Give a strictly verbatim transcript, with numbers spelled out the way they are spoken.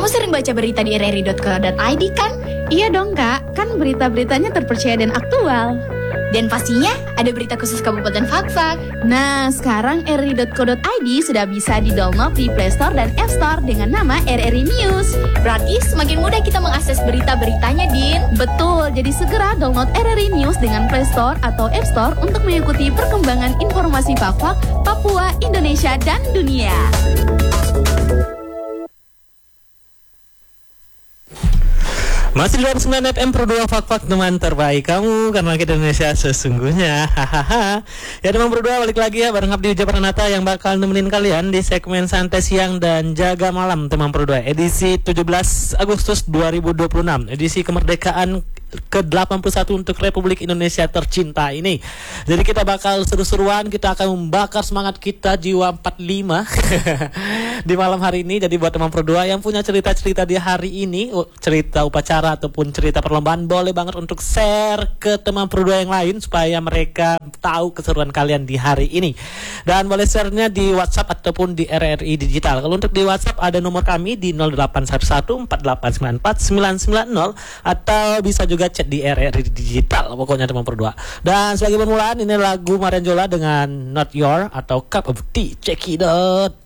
Kamu sering baca berita di r r i dot co dot i d kan? Iya dong kak, kan berita-beritanya terpercaya dan aktual. Dan pastinya ada berita khusus Kabupaten Fakfak. Nah, sekarang r r i dot co dot i d sudah bisa di-download di Play Store dan App Store dengan nama R R I News. Berarti semakin mudah kita mengakses berita-beritanya, Din. Betul, jadi segera download R R I News dengan Play Store atau App Store untuk mengikuti perkembangan informasi Fakfak, Papua, Indonesia, dan dunia. Masih di sembilan F M Pro dua Fakfak, teman terbaik kamu, karena kita Indonesia sesungguhnya. Hahaha. Ya teman Pro dua, balik lagi ya bareng Abdi Wijapranata yang bakal nemenin kalian di segmen santai siang dan jaga malam teman Pro dua, edisi tujuh belas Agustus dua ribu dua puluh enam, edisi kemerdekaan ke delapan puluh satu untuk Republik Indonesia tercinta ini. Jadi kita bakal seru-seruan, kita akan membakar semangat kita, jiwa empat puluh lima di malam hari ini. Jadi buat teman Pro dua yang punya cerita-cerita di hari ini, cerita upacara ataupun cerita perlombaan, boleh banget untuk share ke teman Pro dua yang lain supaya mereka tahu keseruan kalian di hari ini. Dan boleh share-nya di WhatsApp ataupun di R R I Digital. Kalau untuk di WhatsApp ada nomor kami di nol delapan satu satu empat delapan sembilan empat sembilan sembilan nol, atau bisa juga chat di R R I Digital, pokoknya teman Pro dua. Dan sebagai permulaan, ini lagu Marian Jola dengan Not Your atau Cup of Tea. Check it out.